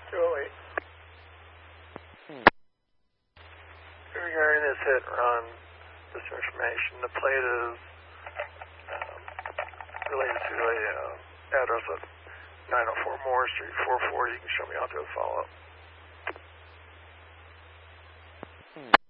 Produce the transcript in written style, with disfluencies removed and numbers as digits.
208. Regarding this hit and run, this information, the plate is related to a address of 904 Moore Street, 440. You can show me out there the follow-up.